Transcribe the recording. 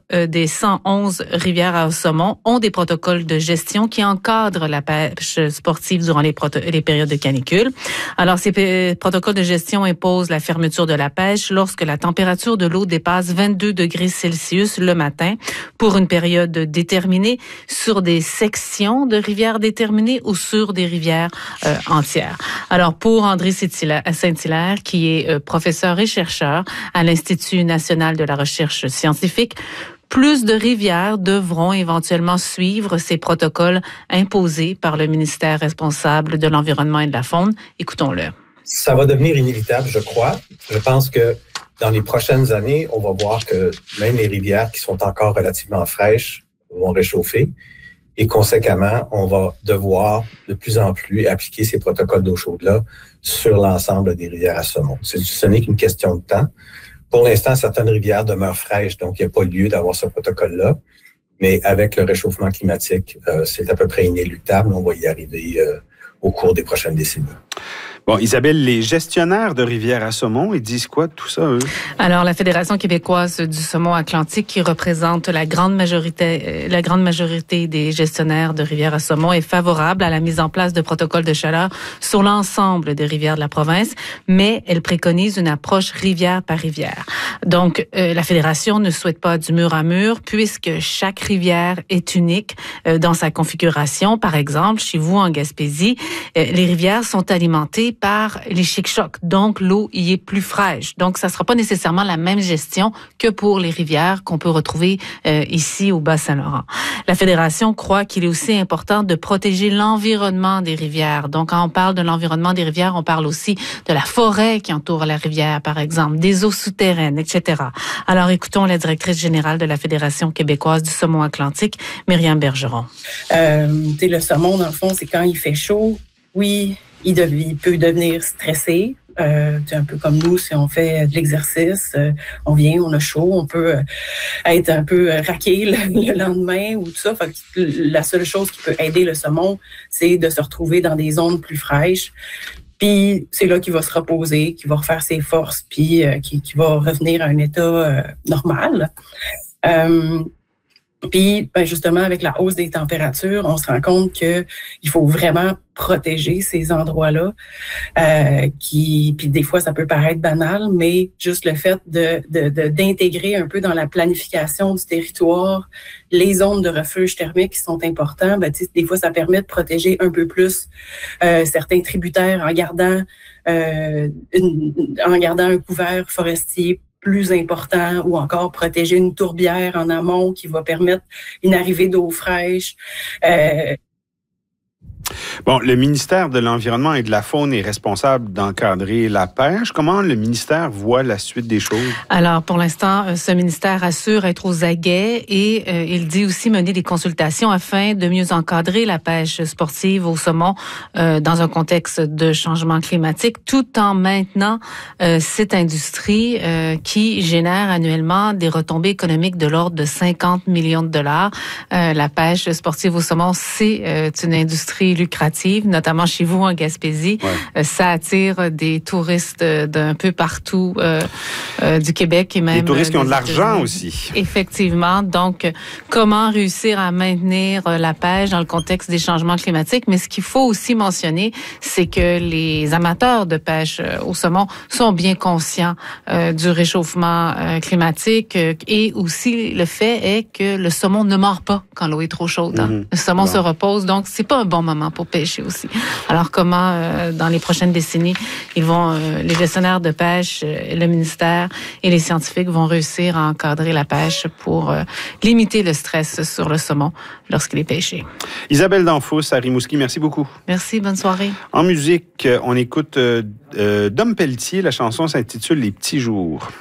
des 111 rivières à saumon ont des protocoles de gestion qui encadrent la pêche sportive durant les périodes de canicule. Alors, ces protocoles de gestion imposent la fermeture de la pêche lorsque la température de l'eau dépasse 22 degrés Celsius le matin pour une période déterminée sur des sections de rivières déterminées ou sur des rivières entières. Alors, pour André Saint-Hilaire, qui est professeur et chercheur à l'Institut national de la recherche scientifique, plus de rivières devront éventuellement suivre ces protocoles imposés par le ministère responsable de l'Environnement et de la Faune. Écoutons-le. Ça va devenir inévitable, je crois. Je pense que dans les prochaines années, on va voir que même les rivières qui sont encore relativement fraîches vont réchauffer. Et conséquemment, on va devoir de plus en plus appliquer ces protocoles d'eau chaude-là sur l'ensemble des rivières à saumon. Ce n'est qu'une question de temps. Pour l'instant, certaines rivières demeurent fraîches, donc il n'y a pas lieu d'avoir ce protocole-là. Mais avec le réchauffement climatique, c'est à peu près inéluctable. On va y arriver au cours des prochaines décennies. Bon, Isabelle, les gestionnaires de rivières à saumon, ils disent quoi de tout ça, eux? Alors, la Fédération québécoise du saumon atlantique, qui représente la grande majorité des gestionnaires de rivières à saumon, est favorable à la mise en place de protocoles de chaleur sur l'ensemble des rivières de la province, mais elle préconise une approche rivière par rivière. Donc, la Fédération ne souhaite pas du mur à mur, puisque chaque rivière est unique dans sa configuration. Par exemple, chez vous, en Gaspésie, les rivières sont alimentées par les chic-chocs. Donc, l'eau y est plus fraîche. Donc, ça sera pas nécessairement la même gestion que pour les rivières qu'on peut retrouver ici au Bas-Saint-Laurent. La Fédération croit qu'il est aussi important de protéger l'environnement des rivières. Donc, quand on parle de l'environnement des rivières, on parle aussi de la forêt qui entoure la rivière, par exemple, des eaux souterraines, etc. Alors, écoutons la directrice générale de la Fédération québécoise du saumon atlantique, Myriam Bergeron. Le saumon, dans le fond, c'est quand il fait chaud. Oui, il peut devenir stressé. C'est un peu comme nous, si on fait de l'exercice, on vient, on a chaud, on peut être un peu raqué le lendemain ou tout ça. Fait que la seule chose qui peut aider le saumon, c'est de se retrouver dans des zones plus fraîches. Puis c'est là qu'il va se reposer, qu'il va refaire ses forces, puis qu'il va revenir à un état normal. Puis, justement, avec la hausse des températures, on se rend compte qu'il faut vraiment protéger ces endroits-là. Puis des fois, ça peut paraître banal, mais juste le fait d'intégrer un peu dans la planification du territoire les zones de refuge thermique qui sont importantes, des fois, ça permet de protéger un peu plus certains tributaires en gardant un couvert forestier plus important, ou encore protéger une tourbière en amont qui va permettre une arrivée d'eau fraîche. Bon, le ministère de l'Environnement et de la Faune est responsable d'encadrer la pêche. Comment le ministère voit la suite des choses? Alors, pour l'instant, ce ministère assure être aux aguets et il dit aussi mener des consultations afin de mieux encadrer la pêche sportive au saumon dans un contexte de changement climatique, tout en maintenant cette industrie qui génère annuellement des retombées économiques de l'ordre de 50 millions de dollars. La pêche sportive au saumon, c'est une industrie lucrative, notamment chez vous en Gaspésie. Ouais. Ça attire des touristes d'un peu partout du Québec et même... Des touristes qui ont de l'argent aussi. Effectivement. Donc, comment réussir à maintenir la pêche dans le contexte des changements climatiques? Mais ce qu'il faut aussi mentionner, c'est que les amateurs de pêche au saumon sont bien conscients du réchauffement climatique et aussi le fait est que le saumon ne mord pas quand l'eau est trop chaude. Hein. Le saumon se repose, donc c'est pas un bon moment pour pêcher aussi. Alors comment, dans les prochaines décennies, les gestionnaires de pêche, le ministère et les scientifiques vont réussir à encadrer la pêche pour limiter le stress sur le saumon lorsqu'il est pêché. Isabelle Danfous à Rimouski, merci beaucoup. Merci, bonne soirée. En musique, on écoute Dom Pelletier, la chanson s'intitule « Les petits jours ».